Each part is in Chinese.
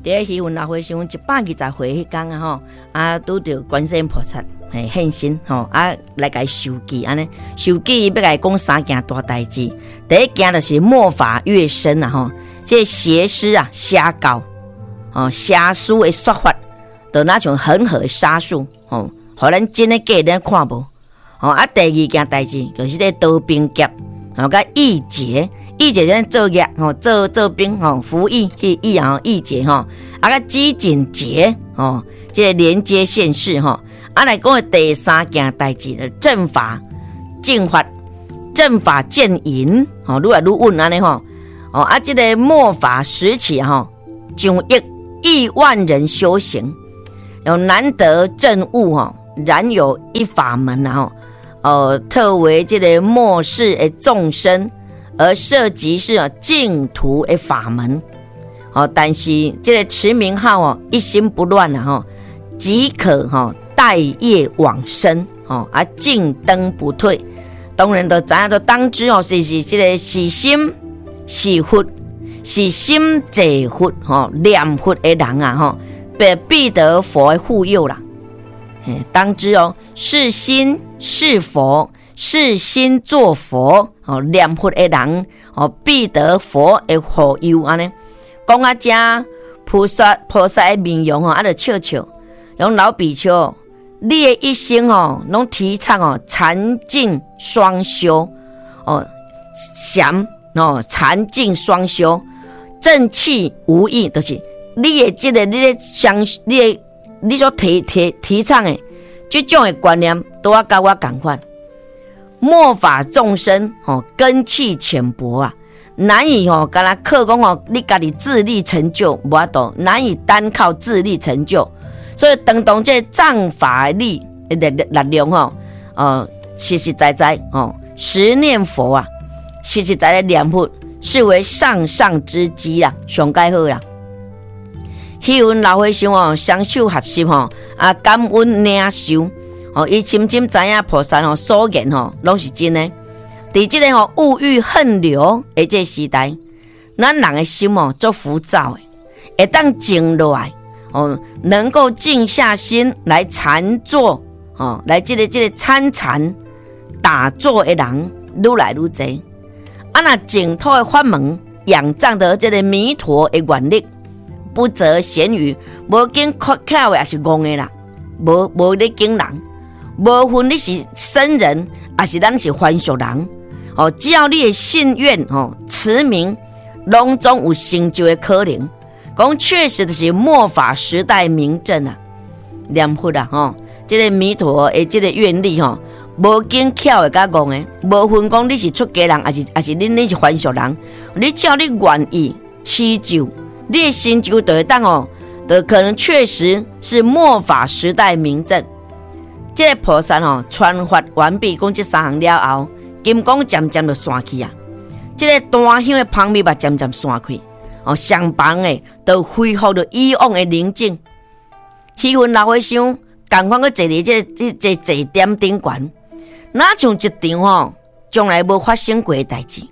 在虚云老和尚120岁迄天啊吼，啊拄着观世音菩萨现身吼，啊来甲伊受记安尼，受记要甲伊讲3件大代志。第一件就是末法越深啊吼，这邪师啊瞎搞哦，邪术的说法，就那种恒河的杀术哦，互咱真的假咱看无哦。啊，第二件代志就是这刀兵劫哦，甲义劫。义劫咱做业吼，做兵吼，服役去义啊，义劫吼，啊个机警劫吼，这连接现世吼，啊来讲的第3件代志的正法正法正法见淫吼，愈来愈稳安尼吼，哦啊这个末法时期吼，上亿万人修行，有难得正悟吼，然有一法门啊吼，特为这个末世的众生。而涉及是净土的法门，但是这个持名号哦，一心不乱即可带业往生啊，进灯不退。当然都知影都当知是这个是心是佛是心济佛念佛的人啊必得佛的护佑啦。当知是心是佛。是心作佛念佛的人必得佛的护佑安尼。讲啊，这菩萨的面容啊，就笑笑，用老比丘，你的一生拢提倡禅净双修禅净双修，正气无益，就是你的这个你所提倡的这种的观念，都要跟我同款。末法众生根气浅薄啊，难以跟他靠讲你家己自力成就，无法度，难以单靠自力成就。所以当这藏法力的力量实实在在实念佛啊，实实在在念佛，是为上上之基啦，上介好啦。虚云老和尚双手合十感恩领受。伊深深知影菩萨所言拢是真的。在这个物欲横流的这时代，咱人的心做浮躁的，会当静落来能够静下心来禅坐来这个参禅打坐的人愈来愈多。啊，那净土的法门仰仗的这个弥陀的愿力，不择贤愚，无经巧的也是戆的啦，无咧经人。无分你是僧人还是咱是凡俗人只要你的信愿持名拢总有成就的可能。讲确实就是末法时代明证啊，念佛啊这个弥陀的这个愿力无经巧的甲戆的，无分讲你是出家人还是你是凡俗人，你只要你愿意持咒，你的成就就会当就可能确实是末法时代明证。这个菩萨传法完毕，讲这3项了后，金光渐渐就散去啊。这个单香的香味也渐渐散去，上房的都恢复了以往的宁静。虚云老和尚同款去坐伫这坐点顶悬，哪像一场从来无发生过的代志。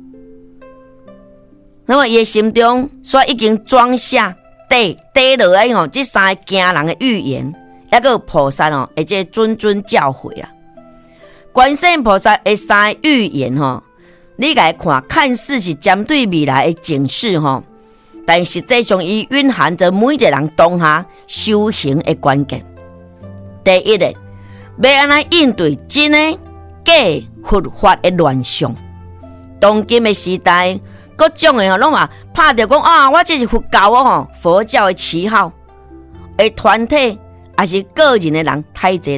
那么伊的心中所已经装下底落来这3个惊人的预言。还有菩萨而且谆教诲啊，观世音菩萨的3个预言你来看似是针对未来的警示但实际上伊蕴含着每一个人当下修行的关键。第一个，要安怎应对真的假佛法的乱象。当今的时代，各种的拢拍着讲啊，我这是佛教佛教的旗号，而团体。还是个人的人太多，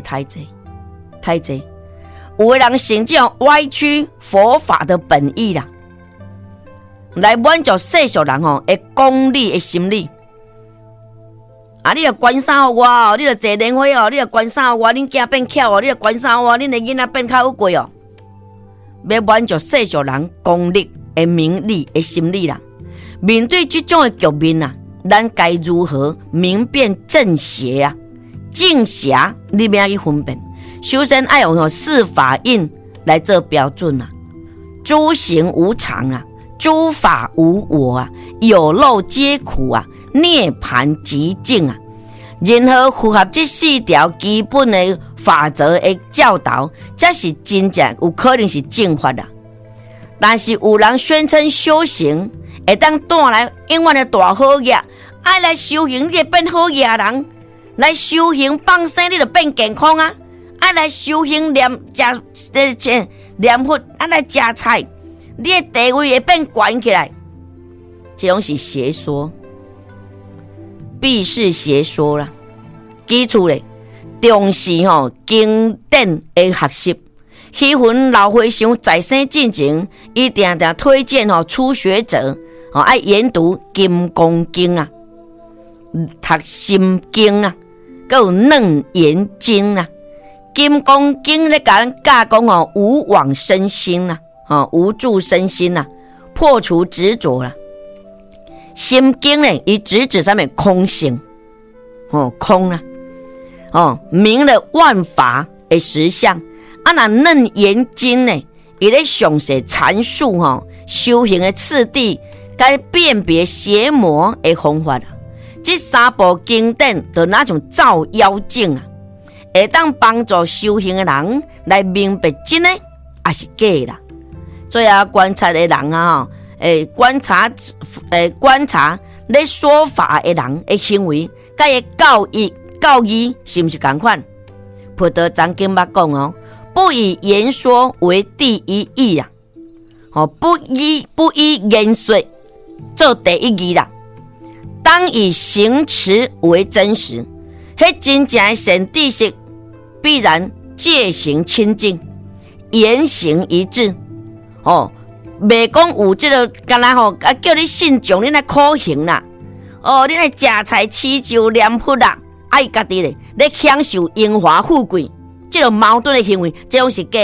有的人甚至歪曲佛法的本意啦，来满足世俗人的功利的心理。啊，你著关啥我你著坐莲花你著关啥我恁囝变巧你著关啥我恁的囡仔变较有贵要满足世俗人功利的名利的心理啦。面对这种的局面啊，咱该如何明辨正邪啊？正邪你要去分辨，修身要用4法印来做标准啊。诸行无常啊，诸法无我啊，有漏皆苦啊， 涅槃极境啊。任何符合这4条基本的法则的教导，才是真正有可能是正法啦。但是有人宣称修行会当带来永远的大好业，爱来修行你就变好业人，来修行放生你就变健康啊，爱来修行念佛，爱来吃菜，你的地位会变悬起来。这种是邪说，必是邪说啦。基础咧，重视经典的学习。希云老和尚在生进前，伊定定推荐初学者爱研读《金刚经》啊，读《心经》啊，还有《楞严经》啊。《金刚经》咧甲咱教讲无往身心啊，无住身心啊，破除执着啦。《心经》咧，伊直指上面空性，空啊。明了万法的实相，那楞严经呢，伊咧详细阐述修行的次第，该辨别邪魔的方法啦。这3部经典就那种照妖镜啊，会当帮助修行的人来明白真的还是假啦。最后观察的人啊，观察咧说法的人的行为，甲伊教义是不是同款？佛陀曾经捌讲不以言说为第一义啊，不以言说做第一义啦，当以行持为真实。迄真正的善知识，必然戒行清净，言行一致。袂讲有这个，干那叫你信众，你来苦行啦，你来吃菜、吃酒、念佛啦。爱家己咧，咧享受荣华富贵，这种矛盾的行为，这种是假。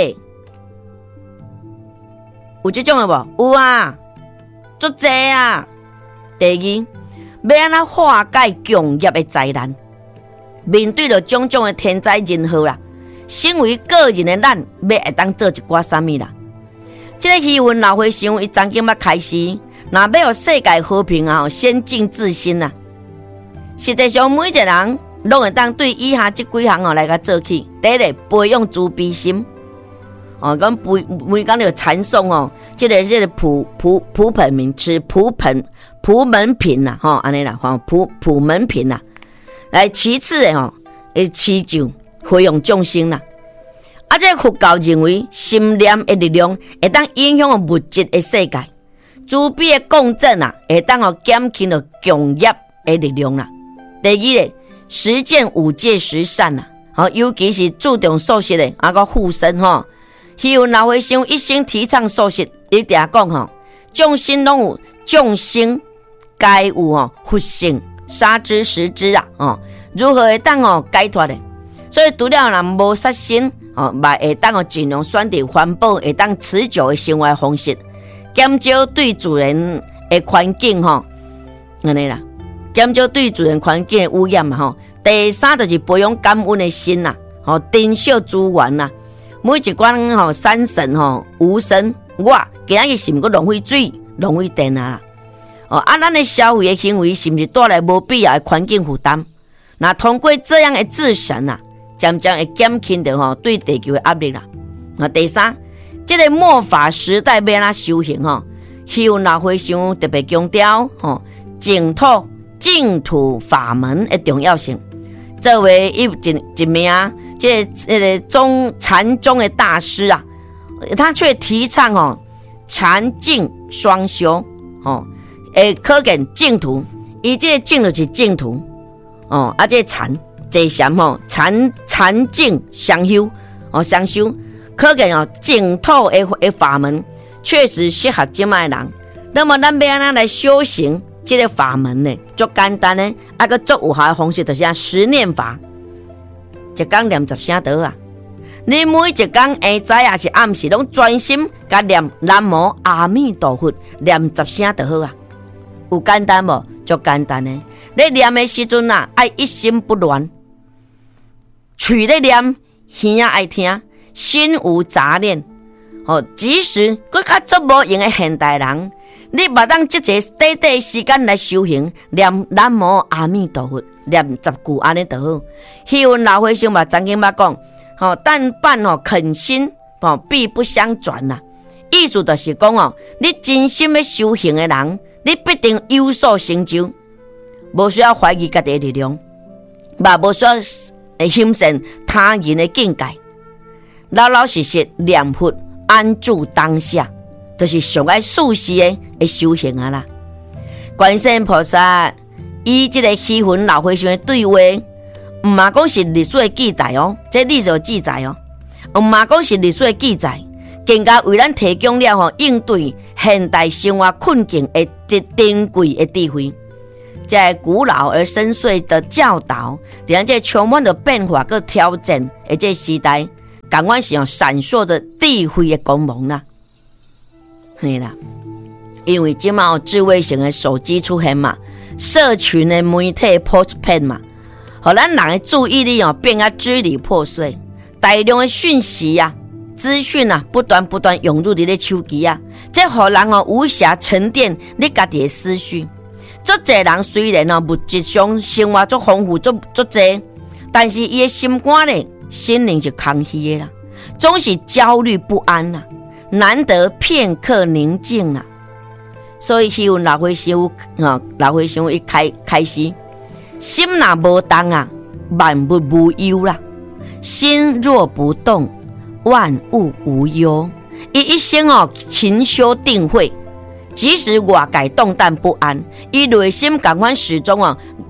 有这种的无？有啊，足济啊。第二，要安怎化解共业的灾难？面对着种种的天灾人祸啦，身为个人的咱，要会当做一寡啥物啦？这个虚云老和尚，伊曾经捌开示，若要有世界和平啊，先净自心啊。实际上，每一个人拢会当对以下这几项来甲做起。第一个，培养慈悲心。讲每讲要禅诵这个普本名词，普门品啦，安尼啦，普门品啦。来，其次的祈求培养众生啦。这佛教认为心念的力量会当影响物质的世界，慈悲的共振啊，会当减轻了共业的力量啦。第二个，实践5戒十善啦，尤其是注重素食的，个护身虚云老和尚一生提倡素食，伊定讲众生拢有众生该有佛性，杀之食之啊，如何会当解脱的？所以除了人无杀生，嘛会当尽量选择环保、会当持久的生活方式，减少对自然的环境安尼啦，减少对自然环境的污染嘛第三就是培养感恩的心啦，珍惜资源啦。每一关山神无神，我今日是毋过浪费水、浪费电啊啦。咱的消费的行为是毋是带来无必要的环境负担？那通过这样的自省啊，渐渐会减轻着对地球的压力啦。第三，这个末法时代要安怎修行虚云老和尚特别强调净土法门的重要性。作为一名这个禅宗的大师啊，他却提倡禅净双修可见净土，伊这个净就是净土这禅这禅禅净相修相修，可见净土的法门确实适合今麦人。那么咱要安怎来修行这个法门呢？足简单呢，个足有效的方式就是十念法。一天念10声道啊！你每一天下早也是暗时，拢专心甲念南无阿弥陀佛，念10声就好啊。有简单无？足简单的。你念的时阵啊，爱一心不乱，嘴咧念，耳爱听，心无杂念。即使佮足无用的现代人， 你别当这个短短时间来修行，念南无阿弥陀佛，念10句安尼就好。希云老和尚嘛，曾经捌讲，但办恳心，必不相传啦。意思就是讲你真心的修行的人，你必定有所成就，无需要怀疑家己的力量，嘛无需要欣赏他人的境界，老老实实念佛，安住当下。就是上爱素食的修行啊啦！观世音菩萨以这个虚云老和尚的对话，唔嘛讲是历史的记载哦，这历史的记载哦，唔嘛讲是历史的记载，更加为咱提供了应对现代生活困境的珍贵的智慧。这古老而深邃的教导，在咱这充满了变化和挑战的这时代，感官是闪烁着智慧的光芒啦。是啦，因为今嘛有智慧型的手机出现嘛，社群的媒体普遍嘛，互咱人的注意力变得支离破碎，大量的讯息啊、资讯啊，不断涌入你的手机啊，这互人无暇沉淀你家己的思绪。这济人虽然物质上生活足丰富足济，但是伊的心肝呢，心灵是空虚的啦，总是焦虑不安啦。难得片刻宁静啊，所以希云老和尚一开始，心若无动啊，万物无忧啦。心若不动，万物无忧。伊一生勤修定慧，即使外界动荡不安，伊内心感官始终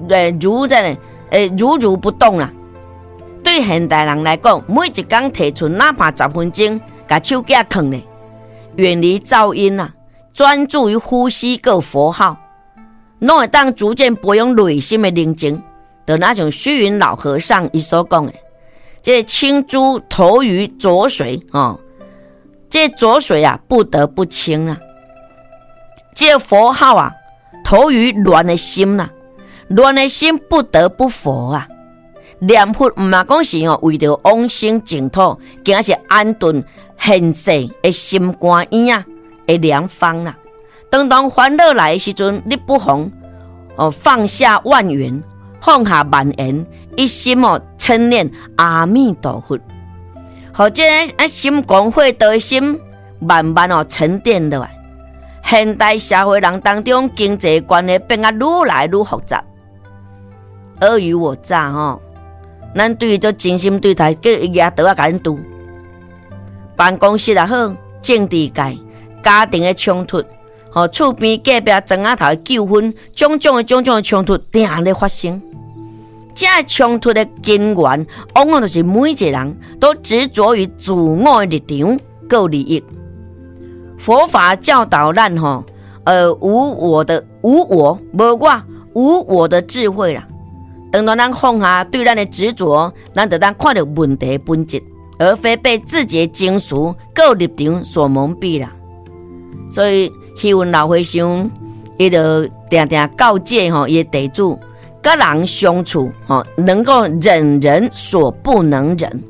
如不动啊。对现代人来讲，每一天提出哪怕10分钟，把手机放咧。远离噪音啊，专注于呼吸跟佛号，拢会当逐渐培养内心的宁静。就那种虚云老和尚伊所讲的，这清珠投于浊水这浊水啊不得不清啊。这佛号啊投于乱的心啊，乱的心不得不佛啊。念佛唔嘛讲是为着往生净土，更是安顿现世的心肝院啊的良方啦。当烦恼来的时阵，你不妨放下万缘，放下万缘，一心称念阿弥陀佛，或者心光慧道的心慢慢沉淀落来。现代社会人当中，经济关系变得愈来愈复杂，尔虞我诈咱对于这真心对待，叫伊举刀啊，甲咱拄。办公室也好，政治界、家庭的冲突，厝边隔壁庄仔头的纠纷，种种的冲突，定咧发生。这冲突的根源，往往就是每一个人都执着于自我的立场、够利益。佛法教导咱无我，无我，无我的智慧啦。当咱放下对咱的执着，咱就当看到问题本质，而非被自己的情绪和立场所蒙蔽啦。所以虚云老和尚伊就定定告诫伊的弟子，跟人相处能够忍人所不能忍，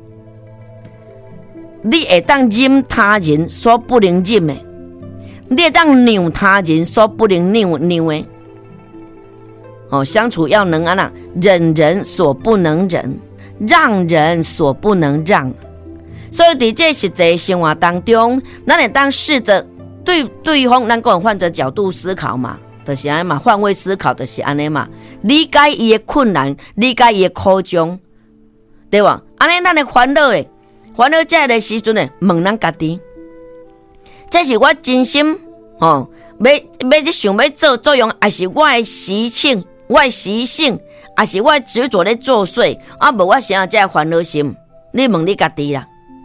你会当忍他人所不能忍的，你会当让他人所不能让的。相处要能忍人所不能忍，让人所不能让。所以在这实际生活当中，咱会当试着对对方，咱讲换着角度思考嘛，就是安尼嘛，换位思考就是安尼嘛，理解伊的困难，理解伊的苦衷，对吧？安尼咱的烦恼这个时阵问咱家己，这是我真心要去想要做作用，还是我的习性？我的习性，还是我执着咧作祟，无我想要这烦恼心，你问你家己啦，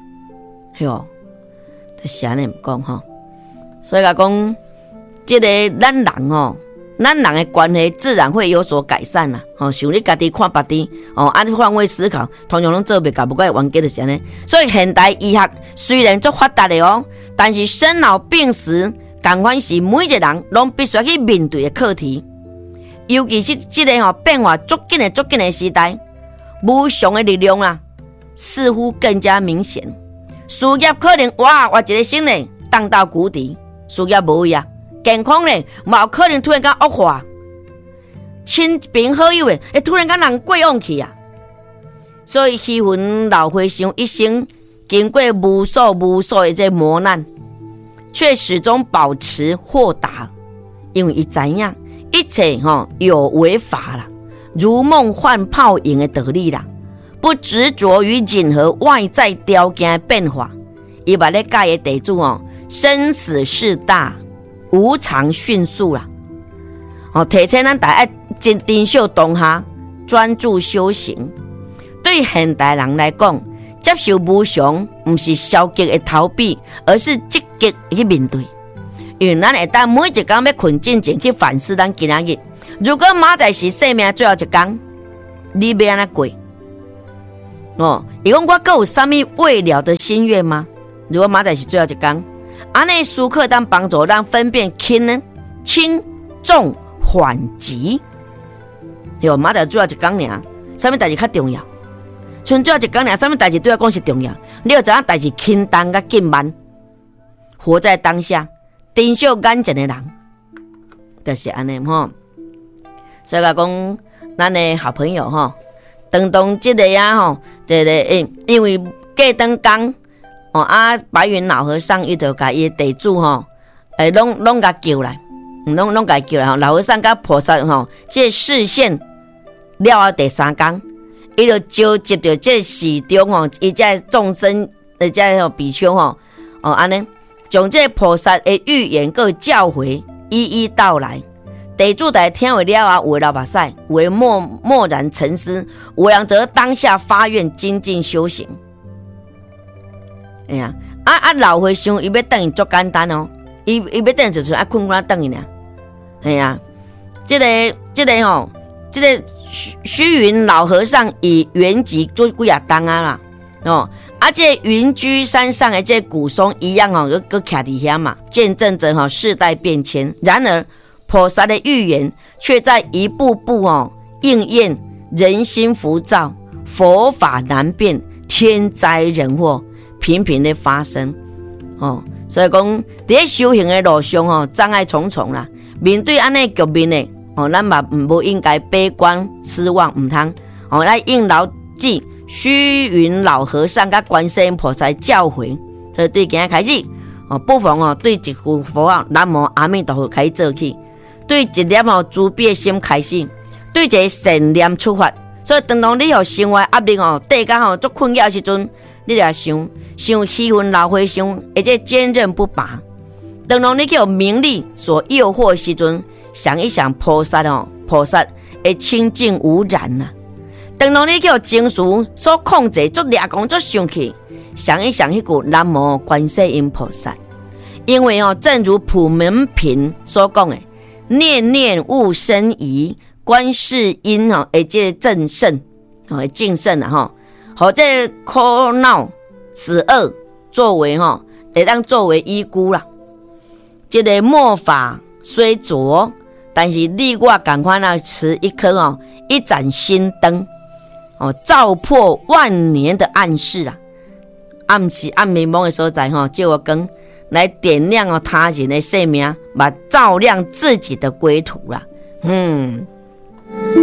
就是安尼讲所以讲，这个咱人的关系自然会有所改善啦。像你家己看别人按换位思考，通常拢做袂到，不过冤家就是安尼。所以现代医学虽然足发达的但是生老病死，同款是每一个人拢必须去面对的课题。尤其是这个变化足紧的时代，无常的力量似乎更加明显。事业可能哇一个星呢荡到谷底，事业无呀， 健康咧，冇可能突然间恶化。亲朋好友诶，突然间人过往去啊。所以虚云老和尚一生经过无数的这磨难，却始终保持豁达，因为伊知影一切有为法啦，如梦幻泡影的道理啦，不执着于任何外在条件的变化。伊把咧教的地主生死事大，无常迅速啦。提醒咱大家珍惜当下，专注修行。对现代人来讲，接受无常不是消极的逃避，而是积极去面对。因为咱会当每一天要困进前去反思咱今仔日，如果明仔是生命最后一天，你要安怎过？伊讲我还有啥物未了的心愿吗？如果明仔是最后一天，安尼思考当帮助咱分辨轻重缓急。明仔最后一天尔，啥物代志较重要？剩最后一天尔，啥物代志对我讲是重要？你要知影代志轻重甲紧慢，活在当下，珍惜眼前的人，就是安尼吼。所以讲，咱的好朋友当这个因为过当工白云老和尚伊就甲伊地主拢甲叫来，拢甲叫来老和尚甲菩萨这视线了后第三天。伊就召集着这寺中伊这众生这比丘安尼将这菩萨的预言个教诲一一道来。地主在听完了后，有的流目屎，有的默然沉思，有人则当下发愿精进修行。哎呀，老和尚伊要等伊足简单伊要等就是困等伊俩。哎呀，这个虚云老和尚以原籍做几啊当啦，这云居山上的这古松一样个徛伫遐嘛，见证着世代变迁。然而菩萨的预言却在一步步应验，人心浮躁，佛法难辨，天灾人祸频频的发生。所以讲在修行的路上障碍重重啦。面对安尼局面呢，咱嘛不应该悲观失望，唔通来应牢记虚云老和尚甲观世音菩萨教诲。所以对今日开始，不妨对一句佛号南无阿弥陀佛开始做起，对一粒慈悲的心开始，对一个善念出发。所以当你生活压力底下足困扰的时阵，你就想虚云老和尚而且坚韧不拔。当你有名利所诱惑的时阵，想一想菩萨会清净无染啊。当你有情绪所控制足抓狂足生气，想一想迄句南无观世音菩萨。因为正如普门品所讲的，念念勿生疑，观世音会这正胜会净胜啊好这苦恼死恶作为会当作为依据啦。这个末法虽浊，但是你我赶快持一颗一盏心灯照破万年的暗示啊！暗迷蒙的所在借我光来点亮他人的生命，把照亮自己的归途啦。